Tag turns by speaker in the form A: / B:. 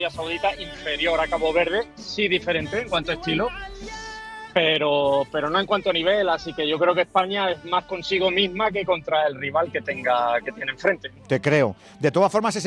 A: Saudita inferior a Cabo Verde, sí diferente en cuanto a estilo, pero no en cuanto a nivel, así que yo creo que España es más consigo misma que contra el rival que tiene enfrente.
B: Te creo. De todas formas, ese